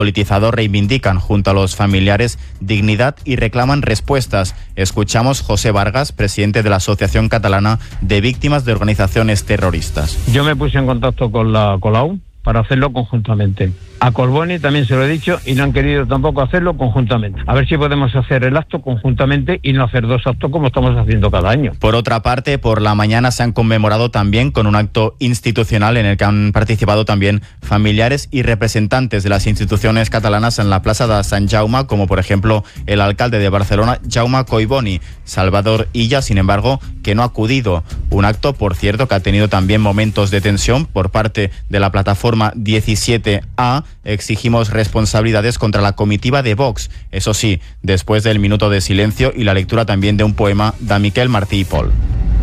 politizador reivindican junto a los familiares dignidad y reclaman respuestas. Escuchamos José Vargas, presidente de la Asociación Catalana de Víctimas de Organizaciones Terroristas. Yo me puse en contacto con la ONU para hacerlo conjuntamente. A Colboni también se lo he dicho y no han querido tampoco hacerlo conjuntamente. A ver si podemos hacer el acto conjuntamente y no hacer dos actos como estamos haciendo cada año. Por otra parte, por la mañana se han conmemorado también con un acto institucional en el que han participado también familiares y representantes de las instituciones catalanas en la Plaza de Sant Jaume, como por ejemplo el alcalde de Barcelona, Jaume Collboni. Salvador Illa, sin embargo, que no ha acudido. Un acto, por cierto, que ha tenido también momentos de tensión por parte de la plataforma 17A. Exigimos responsabilidades contra la comitiva de Vox. Eso sí, después del minuto de silencio y la lectura también de un poema de Miquel Martí i Pol.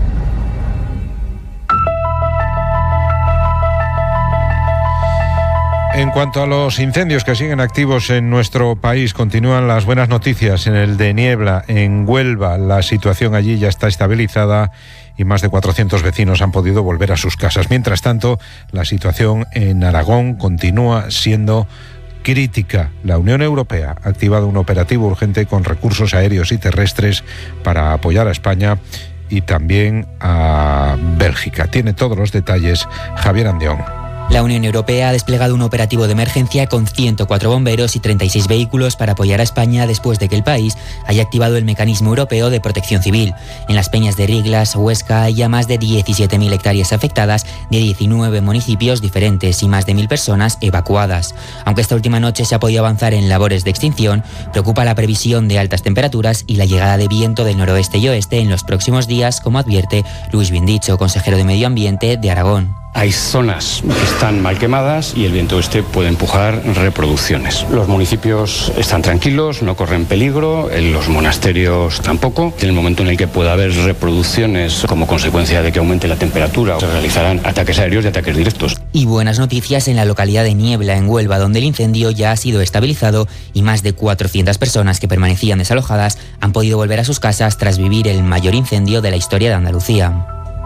En cuanto a los incendios que siguen activos en nuestro país, continúan las buenas noticias. En el de Niebla, en Huelva, la situación allí ya está estabilizada y más de 400 vecinos han podido volver a sus casas. Mientras tanto, la situación en Aragón continúa siendo crítica. La Unión Europea ha activado un operativo urgente con recursos aéreos y terrestres para apoyar a España y también a Bélgica. Tiene todos los detalles Javier Andeón. La Unión Europea ha desplegado un operativo de emergencia con 104 bomberos y 36 vehículos para apoyar a España después de que el país haya activado el Mecanismo Europeo de Protección Civil. En las peñas de Riglas, Huesca, hay ya más de 17.000 hectáreas afectadas de 19 municipios diferentes y más de 1.000 personas evacuadas. Aunque esta última noche se ha podido avanzar en labores de extinción, preocupa la previsión de altas temperaturas y la llegada de viento del noroeste y oeste en los próximos días, como advierte Luis Vindicho, consejero de Medio Ambiente de Aragón. Hay zonas que están mal quemadas y el viento este puede empujar reproducciones. Los municipios están tranquilos, no corren peligro, los monasterios tampoco. En el momento en el que pueda haber reproducciones como consecuencia de que aumente la temperatura, se realizarán ataques aéreos y ataques directos. Y buenas noticias en la localidad de Niebla, en Huelva, donde el incendio ya ha sido estabilizado y más de 400 personas que permanecían desalojadas han podido volver a sus casas tras vivir el mayor incendio de la historia de Andalucía.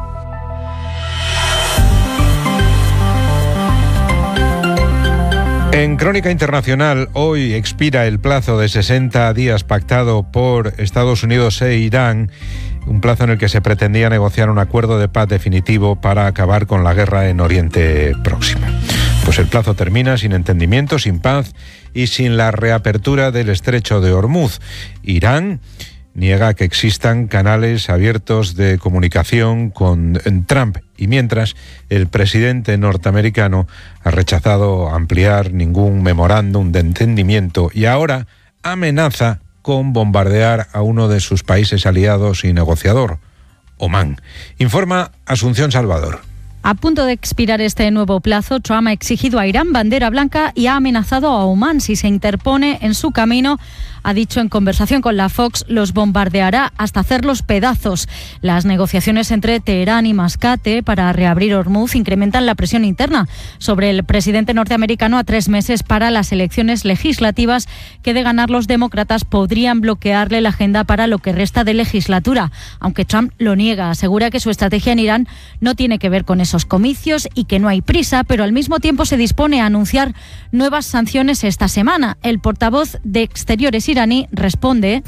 En Crónica Internacional, hoy expira el plazo de 60 días pactado por Estados Unidos e Irán, un plazo en el que se pretendía negociar un acuerdo de paz definitivo para acabar con la guerra en Oriente Próximo. Pues el plazo termina sin entendimiento, sin paz y sin la reapertura del estrecho de Hormuz. Irán niega que existan canales abiertos de comunicación con Trump y mientras el presidente norteamericano ha rechazado ampliar ningún memorándum de entendimiento y ahora amenaza con bombardear a uno de sus países aliados y negociador, Omán. Informa Asunción Salvador. A punto de expirar este nuevo plazo, Trump ha exigido a Irán bandera blanca y ha amenazado a Omán si se interpone en su camino. Ha dicho en conversación con la Fox, los bombardeará hasta hacerlos pedazos. Las negociaciones entre Teherán y Mascate para reabrir Hormuz incrementan la presión interna sobre el presidente norteamericano a 3 meses para las elecciones legislativas que, de ganar los demócratas, podrían bloquearle la agenda para lo que resta de legislatura. Aunque Trump lo niega, asegura que su estrategia en Irán no tiene que ver con esos comicios y que no hay prisa, pero al mismo tiempo se dispone a anunciar nuevas sanciones esta semana. El portavoz de Exteriores iraní responde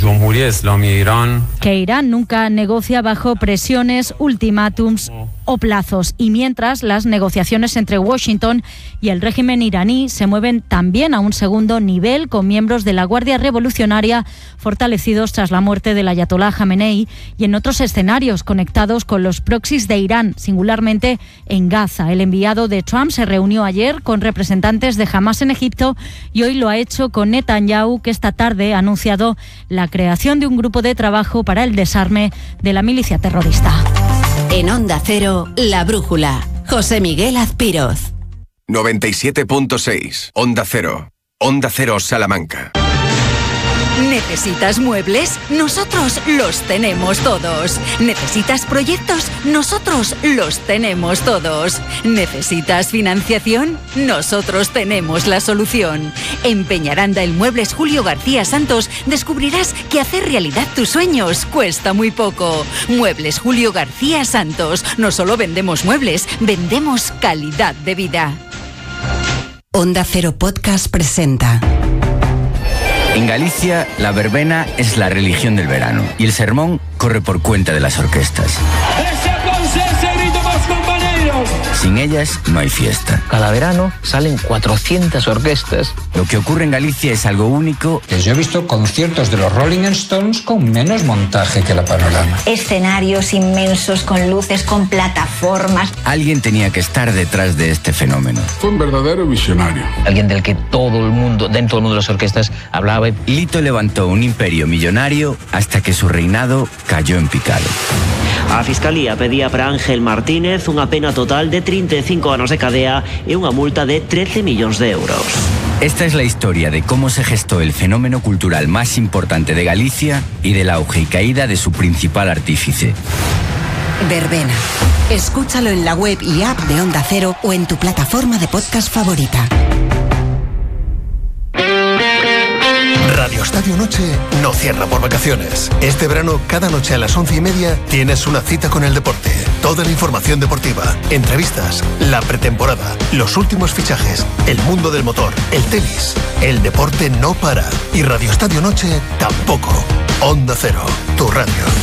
que Irán nunca negocia bajo presiones, ultimátums o plazos, y mientras las negociaciones entre Washington y el régimen iraní se mueven también a un segundo nivel, con miembros de la Guardia Revolucionaria fortalecidos tras la muerte del ayatolá Jamenei y en otros escenarios conectados con los proxies de Irán, singularmente en Gaza. El enviado de Trump se reunió ayer con representantes de Hamás en Egipto y hoy lo ha hecho con Netanyahu, que esta tarde ha anunciado la creación de un grupo de trabajo para el desarme de la milicia terrorista. En Onda Cero, La Brújula. José Miguel Azpiroz. 97.6. Onda Cero. Onda Cero Salamanca. ¿Necesitas muebles? Nosotros los tenemos todos. ¿Necesitas proyectos? Nosotros los tenemos todos. ¿Necesitas financiación? Nosotros tenemos la solución. En Peñaranda El Muebles Julio García Santos descubrirás que hacer realidad tus sueños cuesta muy poco. Muebles Julio García Santos. No solo vendemos muebles, vendemos calidad de vida. Onda Cero Podcast presenta. En Galicia, la verbena es la religión del verano y el sermón corre por cuenta de las orquestas. Sin ellas no hay fiesta. Cada verano salen 400 orquestas. Lo que ocurre en Galicia es algo único. Yo he visto conciertos de los Rolling Stones con menos montaje que la Panorama. Escenarios inmensos con luces, con plataformas. Alguien tenía que estar detrás de este fenómeno. Fue un verdadero visionario. Alguien del que todo el mundo, dentro del mundo de las orquestas, hablaba. Lito levantó un imperio millonario hasta que su reinado cayó en picado. A Fiscalía pedía para Ángel Martínez unha pena total de 35 anos de cadea e unha multa de 13 millóns de euros. Esta es la historia de cómo se gestó el fenómeno cultural más importante de Galicia y del auge y caída de su principal artífice. Verbena. Escúchalo en la web y app de Onda Cero o en tu plataforma de podcast favorita. Radio Estadio Noche no cierra por vacaciones. Este verano, cada noche a las 11:30, tienes una cita con el deporte. Toda la información deportiva, entrevistas, la pretemporada, los últimos fichajes, el mundo del motor, el tenis. El deporte no para. Y Radio Estadio Noche tampoco. Onda Cero, tu radio.